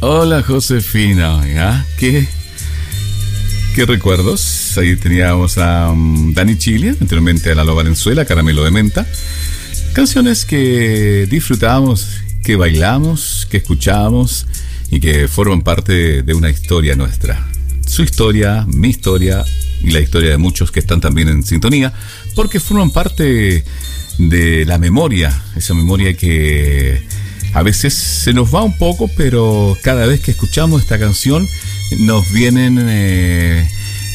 Hola Josefina, ¿ya? ¿Qué recuerdos? Ahí teníamos a Dani Chile, anteriormente a Lalo Valenzuela, Caramelo de Menta. Canciones que disfrutábamos, que bailamos, que escuchábamos y que forman parte de una historia nuestra. Su historia, mi historia y la historia de muchos que están también en sintonía, porque forman parte de la memoria, esa memoria que a veces se nos va un poco, pero cada vez que escuchamos esta canción nos vienen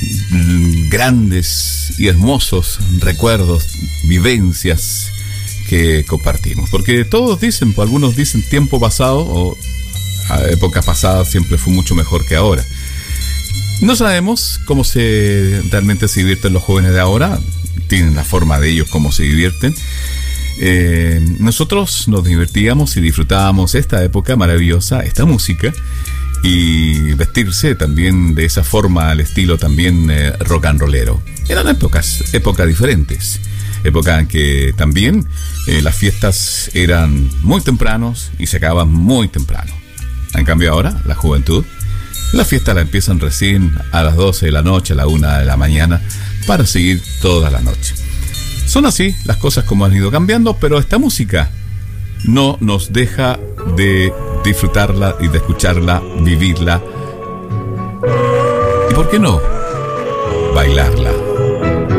grandes y hermosos recuerdos, vivencias que compartimos. Porque todos dicen, pues algunos dicen tiempo pasado o a época pasada siempre fue mucho mejor que ahora. No sabemos cómo realmente se divierten los jóvenes de ahora, tienen la forma de ellos cómo se divierten. Nosotros nos divertíamos y disfrutábamos esta época maravillosa, esta música, y vestirse también de esa forma al estilo también rock and rollero. Eran épocas diferentes, época en que también las fiestas eran muy tempranos y se acababan muy temprano. En cambio ahora, la juventud, la fiesta la empiezan recién a las 12 de la noche, a la 1 de la mañana, para seguir toda la noche. Son así las cosas como han ido cambiando, pero esta música no nos deja de disfrutarla y de escucharla, vivirla. ¿Y por qué no? Bailarla.